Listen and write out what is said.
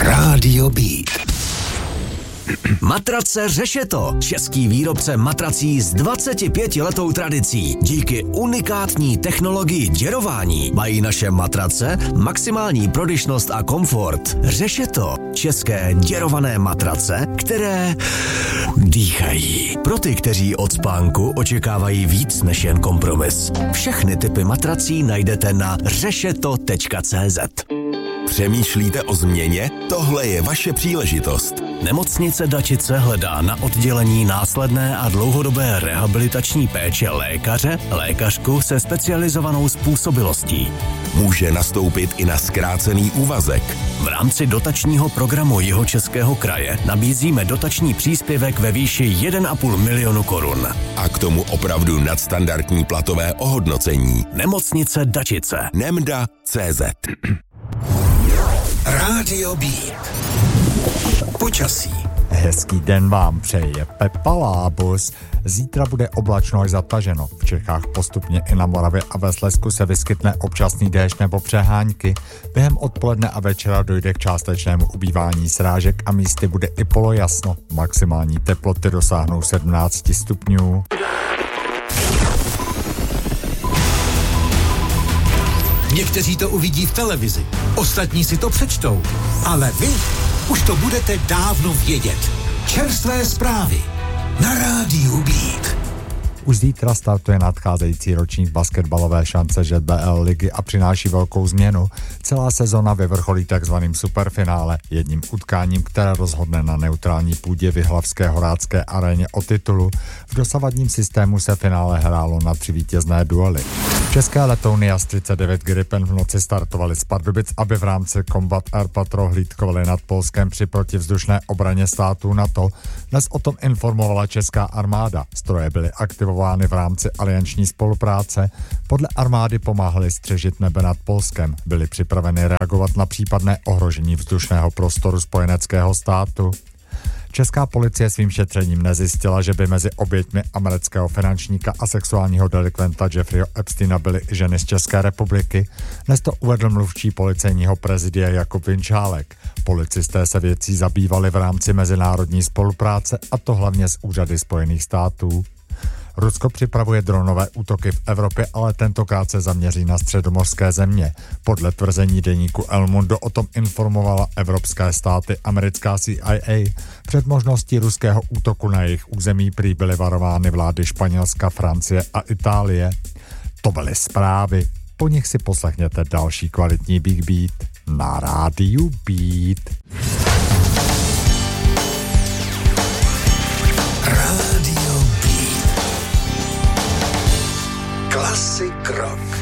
Rádio Beat. Matrace Řešeto, český výrobce matrací s 25letou tradicí. Díky unikátní technologii děrování mají naše matrace maximální prodyšnost a komfort. Řešeto, české děrované matrace, které dýchají. Pro ty, kteří od spánku očekávají víc než jen kompromis. Všechny typy matrací najdete na řešeto.cz. Přemýšlíte o změně? Tohle je vaše příležitost. Nemocnice Dačice hledá na oddělení následné a dlouhodobé rehabilitační péče lékařku se specializovanou způsobilostí. Může nastoupit i na zkrácený úvazek. V rámci dotačního programu Jihočeského kraje nabízíme dotační příspěvek ve výši 1,5 milionu korun. A k tomu opravdu nadstandardní platové ohodnocení. Nemocnice Dačice. Nemda.cz. Rádio Beat. Počasí. Hezký den vám přeje Pepa Lábus. Zítra bude oblačno až zataženo. V Čechách postupně i na Moravě a ve Slezsku se vyskytne občasný déšť nebo přehánky. Během odpoledne a večera dojde k částečnému ubývání srážek a místy bude i polojasno. Maximální teploty dosáhnou 17 stupňů. Někteří to uvidí v televizi, ostatní si to přečtou, ale vy už to budete dávno vědět. Čerstvé zprávy na Rádiu Beat. Už zítra startuje nadcházející ročník basketbalové šance ŽBL ligy a přináší velkou změnu. Celá sezona vyvrcholí takzvaným superfinále, jedním utkáním, které rozhodne na neutrální půdě v jihlavské Horácké aréně o titulu. V dosavadním systému se finále hrálo na 3 vítězné duely. České letouny JAS 39 Gripen v noci startovaly z Pardubic, aby v rámci Combat Air Patrol hlídkovaly nad Polskem při protivzdušné obraně států NATO. Dnes o tom informovala česká armáda. Stroje byly aktivovány v rámci alianční spolupráce. Podle armády pomáhali střežit nebe nad Polskem. Byly připraveny reagovat na případné ohrožení vzdušného prostoru spojeneckého státu. Česká policie svým šetřením nezjistila, že by mezi oběťmi amerického finančníka a sexuálního delikventa Jeffreyho Epsteina byly i ženy z České republiky. Dnes to uvedl mluvčí policejního prezidia Jakub Vinčálek. Policisté se věcí zabývali v rámci mezinárodní spolupráce, a to hlavně z úřady Spojených států. Rusko připravuje dronové útoky v Evropě, ale tentokrát se zaměří na středomořské země. Podle tvrzení deníku El Mundo o tom informovala evropské státy americká CIA. Před možností ruského útoku na jejich území prý byly varovány vlády Španělska, Francie a Itálie. To byly zprávy. Po nich si poslechněte další kvalitní Big Beat na Rádiu Beat. Rádio Beat. Klasik rock.